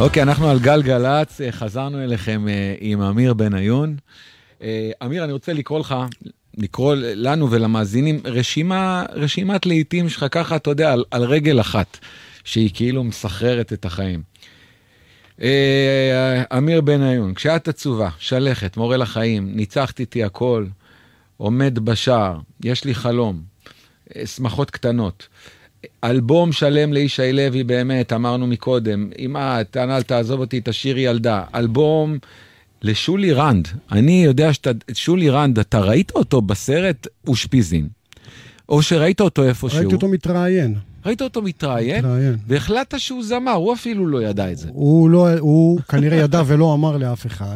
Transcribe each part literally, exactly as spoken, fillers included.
אוקיי, אנחנו על גל גלץ, חזרנו אליכם עם אמיר בניון. אמיר, אני רוצה לקרוא לך, לקרוא לנו ולמאזינים, רשימה, רשימת לעיתים שלך ככה, אתה יודע, על, על רגל אחת, שהיא כאילו מסחררת את החיים. אמיר בניון, כשאת עצובה, שלכת, מורה לחיים, ניצחת איתי הכל, עומד בשער, יש לי חלום, שמחות קטנות, אלבום שלם לישי לוי באמת, אמרנו מקודם, אמא, תענה, תעזוב אותי, תשאיר ילדה, אלבום לשולי רנד, אני יודע ששולי רנד, אתה ראית אותו בסרט אושפיזין, או שראית אותו איפשהו? ראיתי אותו מתראיין. ראית אותו מתראיין, והחלטת שהוא זמר, הוא אפילו לא ידע את זה. הוא, לא, הוא כנראה ידע ולא אמר לאף אחד,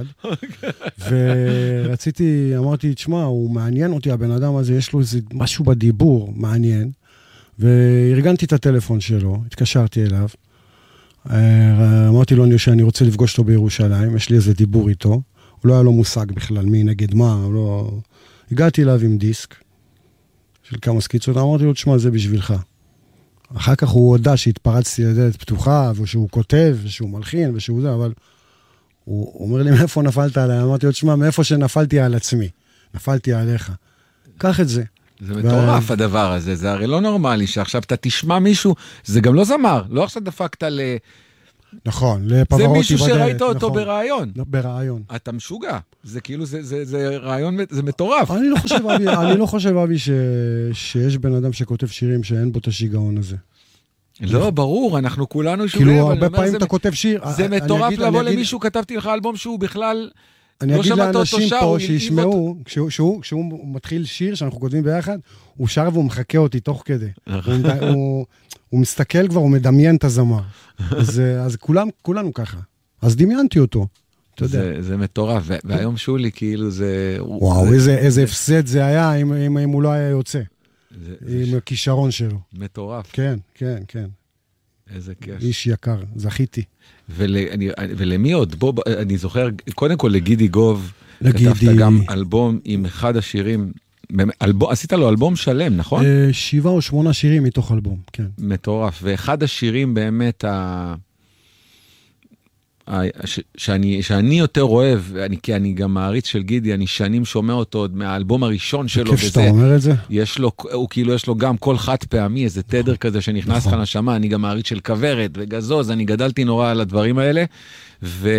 ורציתי, אמרתי, תשמע, הוא מעניין אותי, הבן אדם הזה, יש לו איזה משהו בדיבור, מעניין, וארגנתי את הטלפון שלו, התקשרתי אליו, אמרתי לו שאני רוצה לפגוש אותו בירושלים, יש לי איזה דיבור איתו, הוא לא היה לו מושג בכלל, מי נגד מה, לא... הגעתי אליו עם דיסק, של כמה סקיצות, אמרתי לו, תשמע, זה בשבילך. אחר כך הוא הודע שהתפרצתי לדלת פתוחה, ושהוא כותב, ושהוא מלחין, ושהוא זה, אבל הוא אומר לי, מאיפה נפלת עליי? אמרתי לו, תשמע, מאיפה שנפלתי על עצמי, נפלתי עליך. קח את זה. זה מטורף הדבר הזה, זה הרי לא נורמלי, שעכשיו אתה תשמע מישהו, זה גם לא זמר, לא עכשיו דפקת ל... נכון, לפברוטי בדלת. זה מישהו שראית אותו ברעיון. ברעיון. אתה משוגע, זה כאילו, זה רעיון, זה מטורף. אני לא חושב, אבי, אני לא חושב, אבי, שיש בן אדם שכותב שירים שאין בו את השיגעון הזה. לא, ברור, אנחנו כולנו שוגעים. כאילו, הרבה פעמים אתה כותב שיר. זה מטורף לבוא למישהו, כתבתי לך אלבום שהוא בכלל... אני אגיד לאנשים פה שישמעו, כשהוא מתחיל שיר שאנחנו כותבים ביחד, הוא שר והוא מחכה אותי תוך כדי. הוא מסתכל כבר, הוא מדמיין את הזמר. אז כולנו ככה. אז דמיינתי אותו. זה מטורף, והיום שולי כאילו זה... וואו, איזה הפסד זה היה אם הוא לא היה יוצא. עם הכישרון שלו. מטורף. כן, כן, כן. איזה כיף. איש יקר, זכיתי. ולמי עוד? בוא, אני זוכר, קודם כל לגידי גוב, כתבת גם אלבום עם אחד השירים, עשית לו אלבום שלם, נכון? שבעה או שמונה שירים מתוך אלבום, כן. מטורף, ואחד השירים באמת, שאני, שאני יותר אוהב, אני, כי אני גם מעריץ של גידי, אני שנים שומע אותו עוד מהאלבום הראשון שלו. כיף שאתה אומר את זה. יש לו, הוא כאילו יש לו גם כל חד פעמי, איזה תדר כזה שנכנס לך נשמה, אני גם מעריץ של כברת וגזוז, אני גדלתי נורא על הדברים האלה, ו...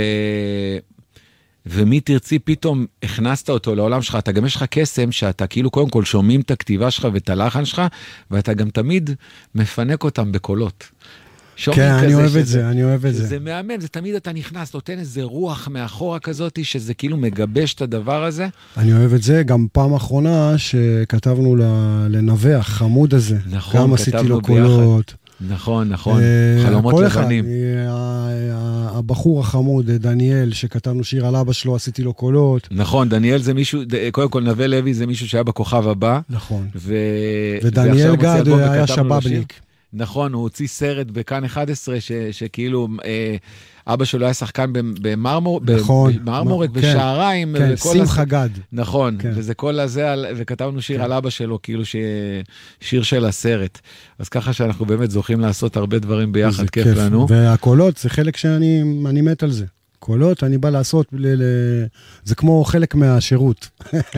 ומי תרצי פתאום הכנסת אותו לעולם שלך, אתה גם יש לך קסם שאתה כאילו קודם כל שומעים את הכתיבה שלך ואת הלחן שלך, ואתה גם תמיד מפנק אותם בקולות. כן, אני אוהב את זה, אני אוהב את זה. זה מאמן, זה תמיד אתה נכנס, נותן איזה רוח מאחורה כזאת, שזה כאילו מגבש את הדבר הזה. אני אוהב את זה, גם פעם האחרונה שכתבנו לנבח, חמוד הזה. נכון, גם עשיתי לו קולות. נכון, נכון, חלומות לבנים. הבחור החמוד, דניאל, שכתבנו שיר על אבא שלו, עשיתי לו קולות. נכון, דניאל זה מישהו, קודם כל נווה לוי זה מישהו שהיה בכוכב הבא. נכון. ודניאל גד היה שבבניק. נכון, הוא הוציא סרט בכאן אחת עשרה, ש, שכאילו אה, אבא שלו היה שחקן במרמור, נכון, במרמורת, כן, בשעריים. כן, שמחה הס... גד. נכון, כן. וזה כל הזה, וכתבנו שיר כן. על אבא שלו, כאילו ש... שיר של הסרט. אז ככה שאנחנו באמת זוכים לעשות הרבה דברים ביחד, כיף, כיף לנו. והקולות זה חלק שאני אני מת על זה. קולות אני בא לעשות, ל... זה כמו חלק מהשירות.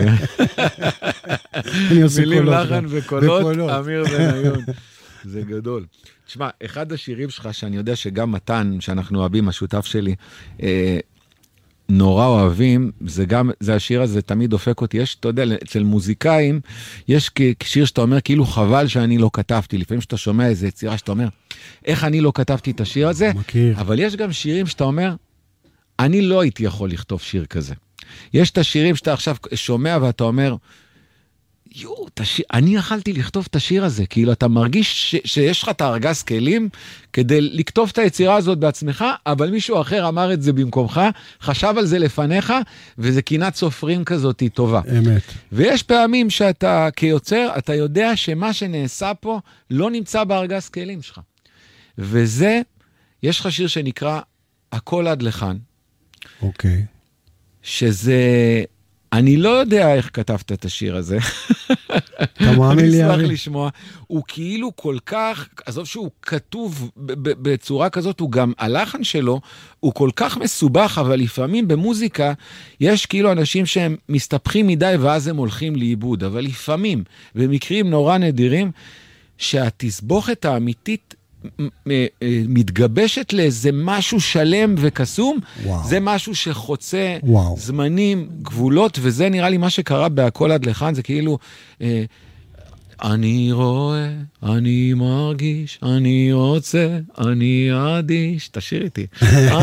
אני עושה מילים קולות. מילים לחן וקולות, אמיר בניון. זה גדול. תשמע, אחד השירים שלך, שאני יודע שגם מתן, שאנחנו אוהבים, השותף שלי, אה, נורא אוהבים, זה גם, זה השיר הזה תמיד דופק אותי. יש, אתה יודע, אצל מוזיקאים, יש שיר שאתה אומר, כאילו חבל שאני לא כתבתי. לפעמים שאתה שומע איזו יצירה שאתה אומר, איך אני לא כתבתי את השיר הזה? מכיר. אבל יש גם שירים שאתה אומר, אני לא הייתי יכול לכתוב שיר כזה. יש את השירים שאתה עכשיו שומע ואתה אומר, יו, תשיר, אני יכלתי לכתוב את השיר הזה, כאילו אתה מרגיש ש, שיש לך את הארגז כלים כדי לכתוב את היצירה הזאת בעצמך, אבל מישהו אחר אמר את זה במקומך, חשב על זה לפניך, וזה קינת סופרים כזאת היא טובה. אמת. ויש פעמים שאתה כיוצר, אתה יודע שמה שנעשה פה לא נמצא בארגז כלים שלך. וזה, יש לך שיר שנקרא הכל עד לכאן. אוקיי. שזה... אני לא יודע איך כתבת את השיר הזה. אתה מאמין לי, אני ארי? אשמח לשמוע. הוא כאילו כל כך, עזוב שהוא כתוב בצורה כזאת, הוא גם, הלחן שלו, הוא כל כך מסובך, אבל לפעמים במוזיקה, יש כאילו אנשים שהם מסתבכים מדי, ואז הם הולכים לאיבוד. אבל לפעמים, במקרים נורא נדירים, שהתסבוכת האמיתית מתגבשת לאיזה משהו שלם וקסום, וואו. זה משהו שחוצה וואו. זמנים, גבולות, וזה נראה לי מה שקרה בהכל עד לכאן, זה כאילו, אה, אני רואה, אני מרגיש, אני רוצה, אני אדיש, תשאיר איתי.